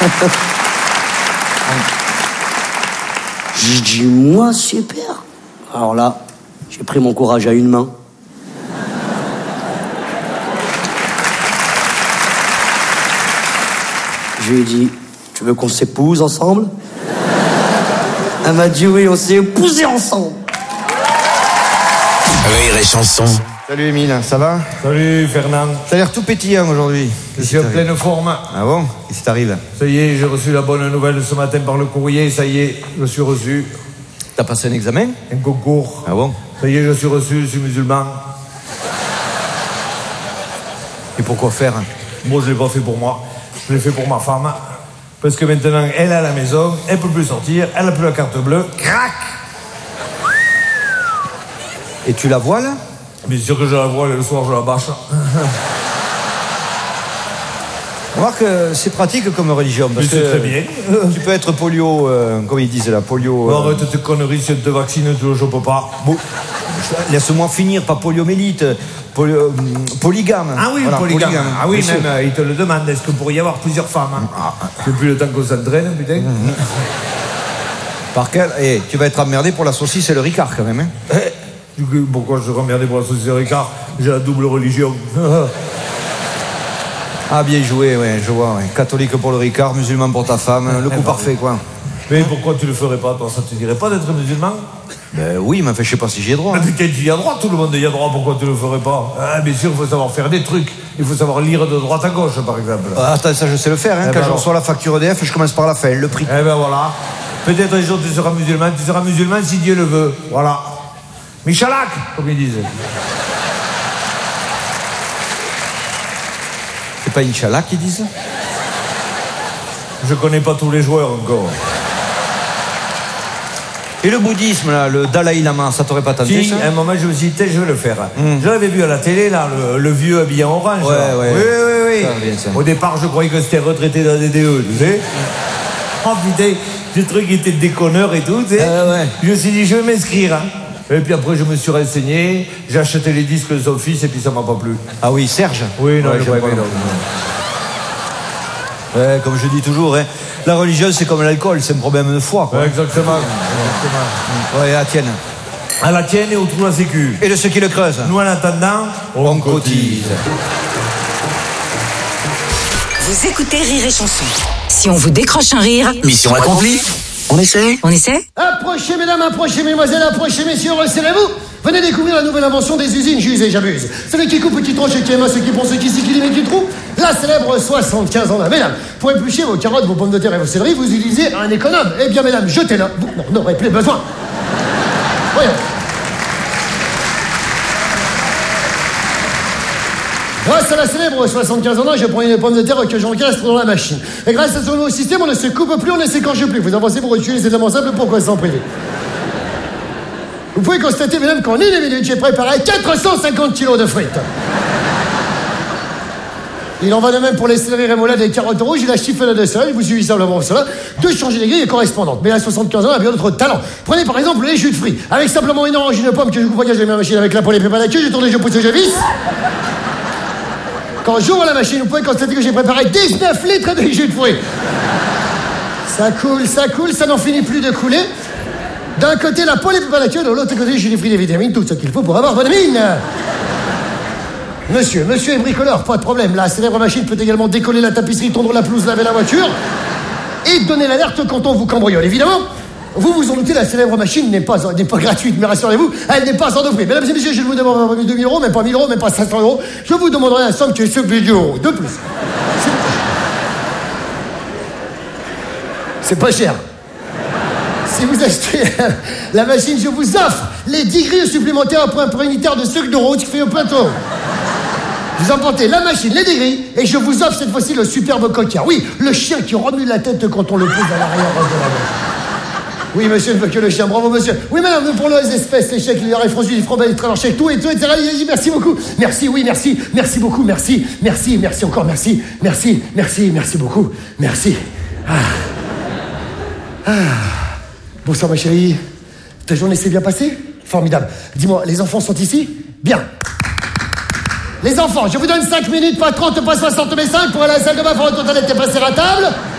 J'ai dit, moi, super. Alors là, j'ai pris mon courage à une main. Je lui ai dit, tu veux qu'on s'épouse ensemble? Elle m'a dit oui, on s'est épousés ensemble. Rire et chanson. Salut Émile, ça va? Salut Fernand. T'as l'air tout pétillant aujourd'hui. Je suis en pleine forme. Ah bon? Qu'est-ce qui t'arrive? Ça y est, j'ai reçu la bonne nouvelle ce matin par le courrier. Ça y est, je suis reçu. T'as passé un examen? Un concours. Ah bon? Ça y est, je suis reçu, je suis musulman. Et pourquoi faire? Moi, je l'ai pas fait pour moi. Je l'ai fait pour ma femme. Parce que maintenant, elle est à la maison, elle peut plus sortir, elle a plus la carte bleue. Crac! Et tu la voiles? Bien sûr que je la voile et le soir, je la bâche. Remarque, c'est pratique comme religion. Parce Mais c'est que très bien. Tu peux être polio, comme ils disent là, polio... Arrête tes conneries, si tu te vaccines, tu le chopes pas. Bon, laisse-moi finir, pas poliomélite, polygame. Ah oui, voilà, polygame. Ah oui, monsieur. même, il te le demande. Est-ce qu'il pourrait y avoir plusieurs femmes Depuis le temps qu'on s'entraîne, putain. Par quel... Eh, tu vas être emmerdé pour la saucisse et le ricard quand même, hein. Du coup, pourquoi je serais emmerdé pour la saucisse Ricard? J'ai la double religion. Ah, bien joué, ouais, je vois, ouais. Catholique pour le ricard, musulman pour ta femme, le coup parfait, quoi. Mais pourquoi tu le ferais pas, toi? Ça te dirait pas d'être musulman? Ben oui, mais enfin, je sais pas si j'y ai droit. Mais putain, tu y as droit, tout le monde y a droit, pourquoi tu le ferais pas? Ah, bien sûr, il faut savoir faire des trucs. Il faut savoir lire de droite à gauche, par exemple. Ah, attends, ça je sais le faire, hein. Quand je reçois la facture EDF, je commence par la fin, le prix. Eh ben voilà. Peut-être un jour tu seras musulman si Dieu le veut. Voilà. Michalak, comme ils disent. C'est pas Inch'Allah qu'ils disent? Je connais pas tous les joueurs encore. Et le bouddhisme, là, le Dalai Lama, ça t'aurait pas tenté, Si, ça? à un moment, je me suis dit, je vais le faire. Je l'avais vu à la télé, là, le vieux habillé en orange. Ouais, là. ouais. Oui. Ça revient, ça. Au départ, je croyais que c'était retraité d'un DDE, tu sais. Oh putain, ce truc était déconneur et tout, tu sais. Ouais. Je me suis dit, je vais m'inscrire. Hein. Et puis après, je me suis renseigné, j'ai acheté les disques de son fils et puis ça m'a pas plu. Ah oui, Serge? Oui, non, Ouais, je j'aime pas pas, non. Ouais, comme je dis toujours, hein, la religion, c'est comme l'alcool, c'est un problème de foi, quoi. Ouais, exactement. Ouais, à la tienne. À la tienne et au trou à sécu. Et de ceux qui le creusent. Nous, en attendant, On cotise. Vous écoutez Rire et Chanson. Si on vous décroche un rire, Mission accomplie. On essaie? on essaie? Approchez, mesdames, approchez, mesdemoiselles, approchez, messieurs, resserrez-vous. Venez découvrir la nouvelle invention des usines J'use et J'abuse. Celui qui coupe, qui tranche et qui aime, ceux qui pensent, qui s'y, qui limite, qui trouve. La célèbre 75 ans là. Mesdames, pour éplucher vos carottes, vos pommes de terre et vos céleris, vous utilisez un économe. Eh bien, mesdames, jetez-la. Vous n'en aurez plus besoin. Voyons. Grâce à la célèbre 75 ans, je prends une pomme de terre que j'encastre dans la machine. Et grâce à ce nouveau système, on ne se coupe plus, on ne s'écorche plus. Vous avancez pour utiliser les éléments simples, pourquoi s'en priver? Vous pouvez constater, mesdames, qu'en une minute, j'ai préparé 450 kilos de frites. Il en va de même pour les céleris rémoulades et les carottes rouges et la chiffonade de cela. Il vous suffit simplement cela de changer les grilles correspondantes. Mais à 75 ans, a bien d'autres talents. Prenez par exemple les jus de fruits. Avec simplement une orange, une pomme que je vous protège, je mets la machine avec la poêle et prépare la queue, je tourne, je pousse, je visse. Quand j'ouvre la machine, vous pouvez constater que j'ai préparé 19 litres de jus de fruits. Ça coule, ça n'en finit plus de couler. D'un côté, la poêle et prépare la queue, de l'autre côté, j'ai des fruits, des vitamines, tout ce qu'il faut pour avoir bonne mine. Monsieur est bricoleur, pas de problème. La célèbre machine peut également décoller la tapisserie, tondre la pelouse, laver la voiture et donner l'alerte quand on vous cambriole. Évidemment, vous vous en doutez, la célèbre machine n'est pas gratuite, mais rassurez-vous, elle n'est pas sans prix. Mesdames et messieurs, je ne vous demande pas 2000 euros, même pas 1000 euros, même pas 500 euros. Je vous demanderai un somme qui est ce €. De plus. C'est pas cher. Si vous achetez la machine, je vous offre les 10 grilles supplémentaires pour un prix unitaire de sucre de route qui fait au plateau. Vous emportez la machine, les dégris, et je vous offre cette fois-ci le superbe coquillard. Oui, le chien qui remue la tête quand on le pose à l'arrière de la voiture. Oui, monsieur, ne veut que le chien, bravo, monsieur. Oui, madame, nous pour les espèces, les chèques, les arrêts franchis, les francs, les travailleurs chèques, tout, etc. Merci beaucoup. Merci, oui, merci. Merci beaucoup, merci. Merci encore, merci. Merci beaucoup. Merci. Bonsoir, ma chérie. Ta journée s'est bien passée? Formidable. Dis-moi, les enfants sont ici? Bien. Les enfants, je vous donne 5 minutes, pas 30, pas 60, mais 5 pour aller à la salle de bain, pour retourner et passer à table.